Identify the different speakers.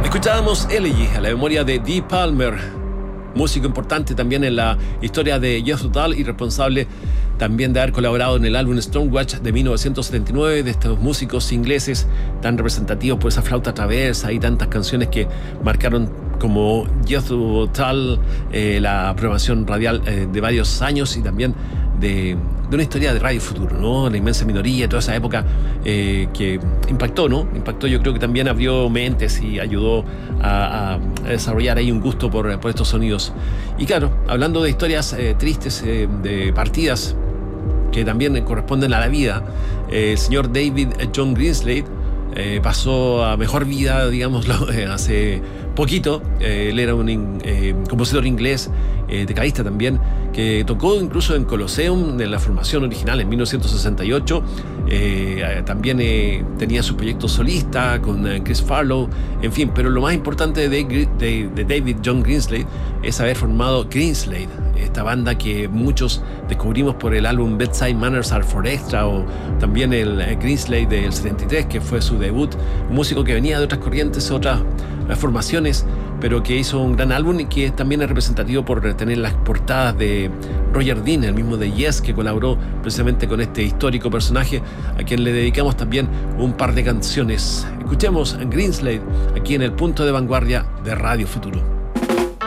Speaker 1: Escuchábamos Elegy a la memoria de Dee Palmer, músico importante también en la historia de Jethro Tull y responsable también de haber colaborado en el álbum Stormwatch de 1979, de estos músicos ingleses tan representativos por esa flauta traversa y tantas canciones que marcaron como Jethro Tull la programación radial de varios años y también de una historia de Radio Futuro, ¿no? La inmensa minoría, toda esa época que impactó, ¿no? Impactó, yo creo que también abrió mentes y ayudó a desarrollar ahí un gusto por estos sonidos. Y claro, hablando de historias tristes, de partidas que también corresponden a la vida, el señor David John Greenslade pasó a mejor vida, digámoslo, hace poquito. Él era un compositor inglés, tecladista también, que tocó incluso en Colosseum en la formación original en 1968. También tenía su proyecto solista con Chris Farlow, en fin, pero lo más importante de David John Greenslade es haber formado Greenslade, esta banda que muchos descubrimos por el álbum Bedside Manners Are for Extra, o también el Greenslade del 73, que fue su debut, un músico que venía de otras corrientes, otras formaciones, pero que hizo un gran álbum y que también es representativo por tener las portadas de Roger Dean, el mismo de Yes, que colaboró precisamente con este histórico personaje, a quien le dedicamos también un par de canciones. Escuchemos a Greenslade aquí en el punto de vanguardia de Radio Futuro.